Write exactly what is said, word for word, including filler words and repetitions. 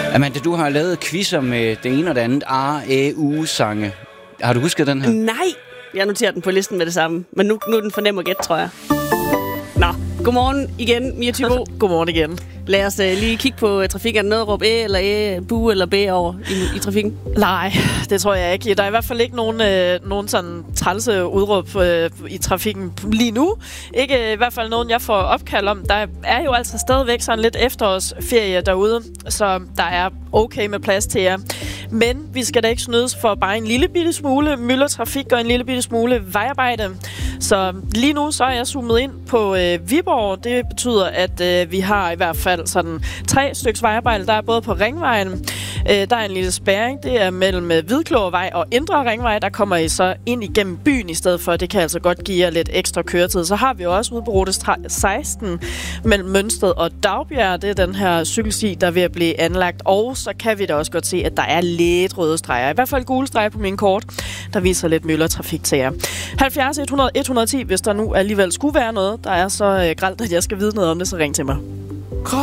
Amanda, du har lavet quizzer med det ene og det andet A, Æ, U-sange. Har du husket den her? Nej, jeg noterer den på listen med det samme. Men nu, nu er den for nem at gætte, tror jeg. Nå, godmorgen igen, Mia Thybo. Godmorgen igen. Lad os uh, lige kigge på uh, trafikken. Noget råb æ eller æ, bu eller bæ over i, i trafikken? Nej, det tror jeg ikke. Der er i hvert fald ikke nogen, øh, nogen sådan trælse udråb øh, i trafikken lige nu. Ikke øh, i hvert fald nogen, jeg får opkald om. Der er jo altså stadigvæk sådan lidt efterårsferie derude, så der er okay med plads til jer. Men vi skal da ikke snydes for bare en lille bitte smule myldretrafik og en lille bitte smule vejarbejde. Så lige nu så er jeg zoomet ind på øh, Viborg. Det betyder, at øh, vi har i hvert fald sådan tre styks vejarbejde. Der er både på Ringvejen, øh, der er en lille spærring. Det er mellem Hvidkløvervej og Indre Ringvej. Der kommer I så ind igennem byen i stedet for. Det kan altså godt give jer lidt ekstra køretid. Så har vi jo også ude på rute seksten mellem Mønsted og Dagbjerg. Det er den her cykelsti, der er ved at blive anlagt. Og så kan vi da også godt se, at der er lidt røde streger. I hvert fald gule streger på min kort, der viser lidt myldretrafik til jer. halvfjerds et hundrede et hundrede og ti, hvis der nu alligevel skulle være noget, der er så øh, grelt, at jeg skal vide noget om det, så ring til mig.